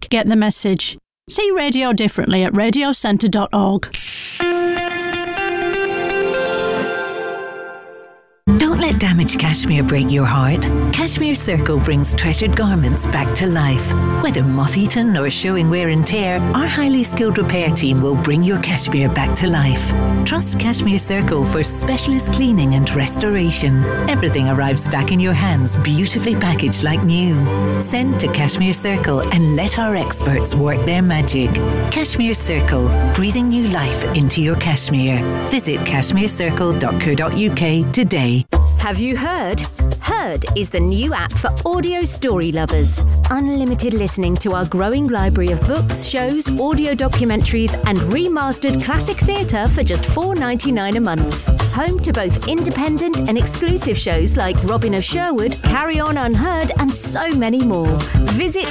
to get the message. See radio differently at radiocentre.org. Don't let damaged cashmere break your heart. Cashmere Circle brings treasured garments back to life. Whether moth-eaten or showing wear and tear, our highly skilled repair team will bring your cashmere back to life. Trust Cashmere Circle for specialist cleaning and restoration. Everything arrives back in your hands, beautifully packaged like new. Send to Cashmere Circle and let our experts work their magic. Cashmere Circle, breathing new life into your cashmere. Visit cashmerecircle.co.uk today. Have you heard? Heard is the new app for audio story lovers. Unlimited listening to our growing library of books, shows, audio documentaries and remastered classic theatre for just $4.99 a month. Home to both independent and exclusive shows like Robin of Sherwood, Carry On Unheard and so many more. Visit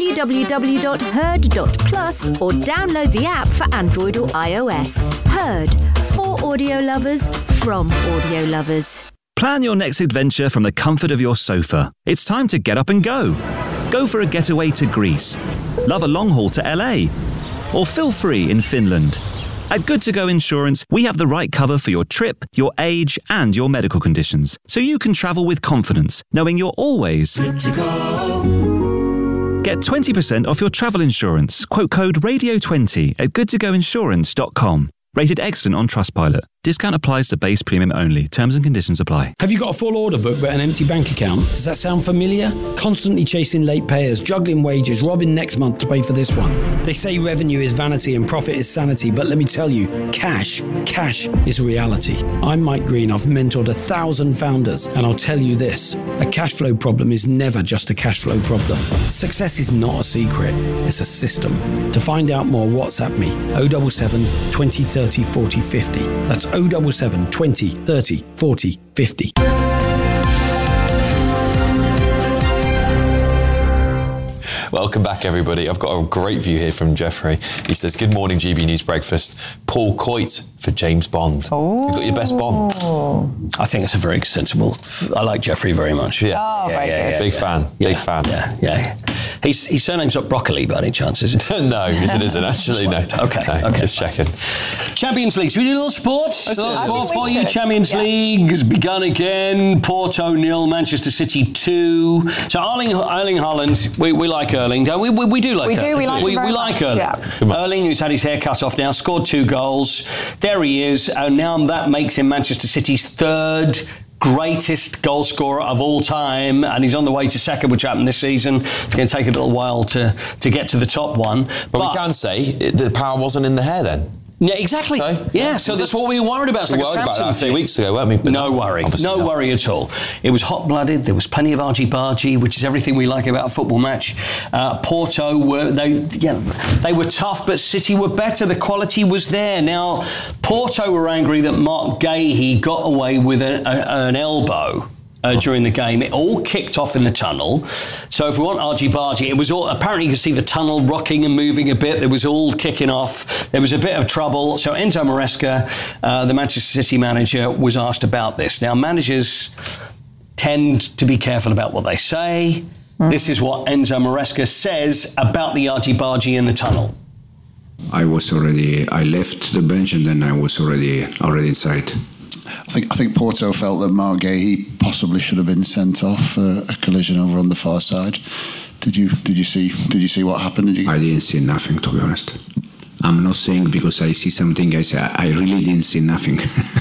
www.heard.plus or download the app for Android or iOS. Heard, for audio lovers, from audio lovers. Plan your next adventure from the comfort of your sofa. It's time to get up and go. Go for a getaway to Greece. Love a long haul to LA. Or feel free in Finland. At Good To Go Insurance, we have the right cover for your trip, your age, and your medical conditions, so you can travel with confidence, knowing you're always good to go. Get 20% off your travel insurance. Quote code RADIO20 at goodtogoinsurance.com. Rated excellent on Trustpilot. Discount applies to base premium only. Terms and conditions apply. Have you got a full order book but an empty bank account? Does that sound familiar? Constantly chasing late payers, juggling wages, robbing next month to pay for this one. They say revenue is vanity and profit is sanity, but let me tell you, cash is reality. I'm Mike Green. I've mentored 1,000 founders, and I'll tell you this, a cash flow problem is never just a cash flow problem. Success is not a secret, it's a system. To find out more, WhatsApp me, 077 20 30 40 50. That's 077 20 30 40 50. Welcome back, everybody. I've got a great view here from Jeffrey. He says, good morning, GB News Breakfast. Paul Coit for James Bond. Oh. You've got your best Bond. I think it's a very sensible... I like Jeffrey very much. Yeah. Oh, very good. Big fan. Big fan. Yeah. His surname's not Broccoli by any chance, is it? No, it isn't actually, no. Okay. Just checking. Champions League. Should we do a little sport? Sport for you. Champions League has begun again. Porto 0, Manchester City 2. So Erling Haaland, we like Erling, don't we? We do like Erling. We like him very like much, Erling. yeah. Erling, who's had his hair cut off now, scored 2 goals. There he is. Now that makes him Manchester City's third greatest goal scorer of all time, and he's on the way to second, which happened this season. It's going to take a little while to get to the top one. But we can say the power wasn't in the hair then. Yeah, exactly. So that's what we were worried about. It's we like were worried about that a few thing. weeks ago, weren't we? But no worry at all. It was hot-blooded. There was plenty of argy-bargy, which is everything we like about a football match. Porto they were tough, but City were better. The quality was there. Now, Porto were angry that Mark Gahey got away with an elbow during the game. It all kicked off in the tunnel. So if we want argy-bargy, it was all, apparently you could see the tunnel rocking and moving a bit. There was all kicking off. There was a bit of trouble. So Enzo Maresca, the Manchester City manager, was asked about this. Now, managers tend to be careful about what they say. This is what Enzo Maresca says about the argy-bargy in the tunnel. I left the bench and then I was already inside. I think Porto felt that Mark Gahey possibly should have been sent off for a collision over on the far side. Did you see what happened? I didn't see nothing, to be honest. I'm not saying because I see something. I really didn't see nothing.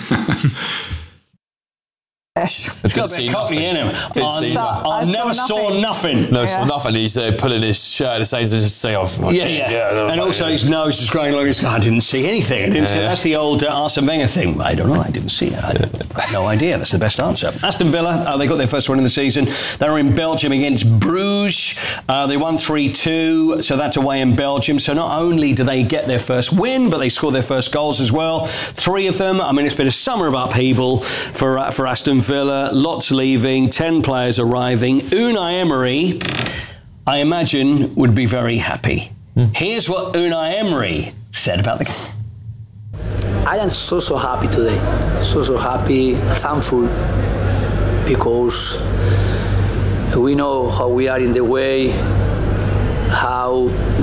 It's got a bit of cockney in him. I never saw nothing. Saw nothing. He's pulling his shirt at the same time to say off. And also his nose is growing long. I didn't see anything. I didn't see. That's the old Arsene Wenger thing. I don't know. I didn't see it. I have no idea. That's the best answer. Aston Villa, they got their first win in the season. They were in Belgium against Bruges. They won 3-2, so that's away in Belgium. So not only do they get their first win, but they score their first goals as well. 3 of them. I mean, it's been a summer of upheaval for Aston Villa. Lots leaving, 10 players arriving. Unai Emery, I imagine, would be very happy. Here's what Unai Emery said about the game. I am so happy today. So happy, thankful, because we know how we are in the way, how